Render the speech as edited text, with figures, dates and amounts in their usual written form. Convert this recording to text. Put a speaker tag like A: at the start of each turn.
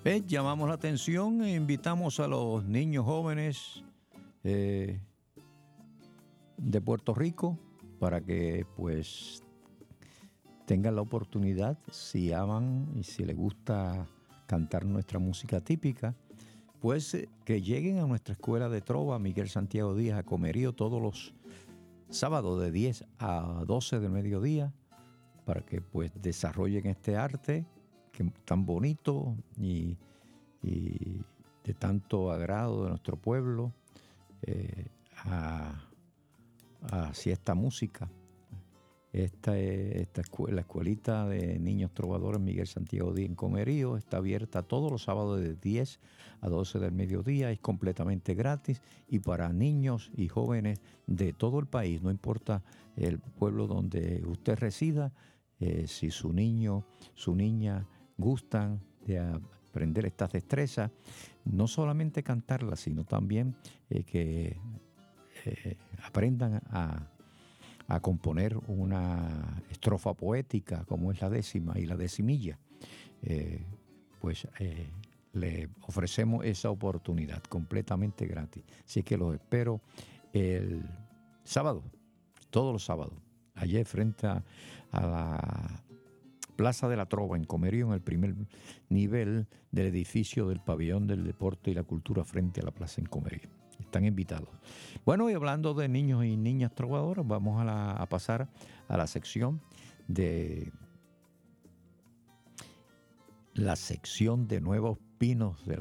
A: Llamamos la atención e invitamos a los niños jóvenes eh, de Puerto Rico para que pues tengan la oportunidad, si aman y si les gusta cantar nuestra música típica, pues que lleguen a nuestra escuela de trova Miguel Santiago Díaz a Comerío todos los sábados de 10 a 12 del mediodía para que pues desarrollen este arte que tan bonito y de tanto agrado de nuestro pueblo hacia esta música. Esta escuela, la escuelita de niños trovadores Miguel Santiago Díaz en Comerío está abierta todos los sábados de 10 a 12 del mediodía, es completamente gratis y para niños y jóvenes de todo el país, no importa el pueblo donde usted resida, si su niño, su niña gustan de aprender estas destrezas, no solamente cantarlas, sino también que aprendan a componer una estrofa poética como es la décima y la decimilla, le ofrecemos esa oportunidad completamente gratis. Así que los espero el sábado, todos los sábados, allí frente a la Plaza de la Trova en Comerío, en el primer nivel del edificio del Pabellón del Deporte y la Cultura frente a la plaza en Comerío. Están invitados. Bueno, y hablando de niños y niñas trovadoras, vamos a pasar a la sección de nuevos pinos de la